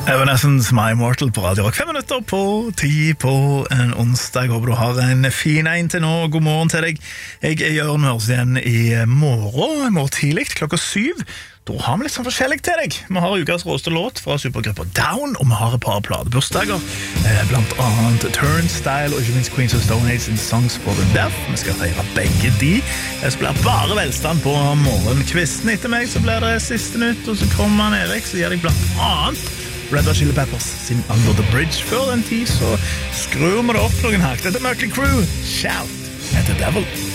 Evanescence, My Immortal på Radio Rock. 5 minutter på 10 på en onsdag. Håper du har en fin en til nå. God morgen til deg. Jeg er Jørn, høres igjen i morgen tidlig, klokka 7. Da har vi litt sånn forskjellig til deg. Vi har ukas råste låt fra supergruppa Down, og vi har et par pladebursdager, blant annet Turnstile og ikke minst Queens of Stone Age and Songs for the Deaf. Vi skal feire begge de. Så blir det bare velstand på morgenkvisten. Etter meg så blir det siste nytt, og så kommer han Erik, så gir deg blant annet Red Hot Chili Peppers sin Under the Bridge. Før den tid så skrur vi det opp noen hakk. Dette er Mötley Crüe. Shout at the Devil.